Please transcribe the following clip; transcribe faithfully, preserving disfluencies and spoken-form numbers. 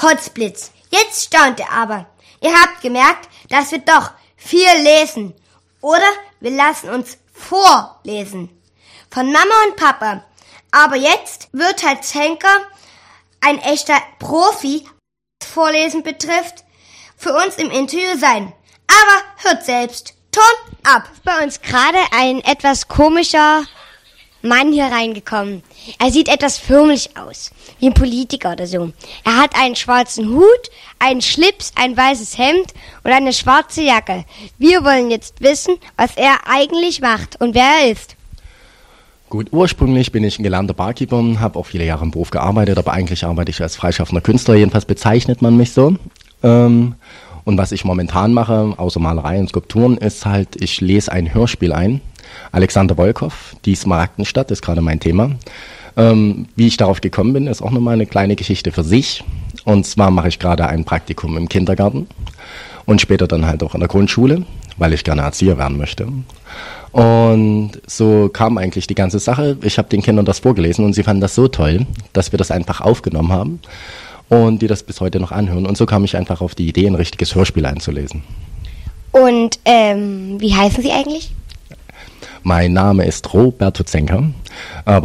Potzblitz. Jetzt staunt ihr aber. Ihr habt gemerkt, dass wir doch viel lesen. Oder wir lassen uns vorlesen. Von Mama und Papa. Aber jetzt wird halt Henker ein echter Profi, was Vorlesen betrifft, für uns im Interview sein. Aber hört selbst. Ton ab. Bei uns gerade ein etwas komischer Mann hier reingekommen. Er sieht etwas förmlich aus, wie ein Politiker oder so. Er hat einen schwarzen Hut, einen Schlips, ein weißes Hemd und eine schwarze Jacke. Wir wollen jetzt wissen, was er eigentlich macht und wer er ist. Gut, ursprünglich bin ich ein gelernter Barkeeper, habe auch viele Jahre im Beruf gearbeitet, aber eigentlich arbeite ich als freischaffender Künstler, jedenfalls bezeichnet man mich so. Ähm, und was ich momentan mache, außer Malerei und Skulpturen, ist halt, ich lese ein Hörspiel ein. Alexander Wolkow, die Smaragdenstadt, ist gerade mein Thema. Ähm, wie ich darauf gekommen bin, ist auch nochmal eine kleine Geschichte für sich. Und zwar mache ich gerade ein Praktikum im Kindergarten und später dann halt auch in der Grundschule, weil ich gerne Erzieher werden möchte. Und so kam eigentlich die ganze Sache. Ich habe den Kindern das vorgelesen und sie fanden das so toll, dass wir das einfach aufgenommen haben und die das bis heute noch anhören. Und so kam ich einfach auf die Idee, ein richtiges Hörspiel einzulesen. Und ähm, wie heißen Sie eigentlich? Mein Name ist Roberto Zenker, aber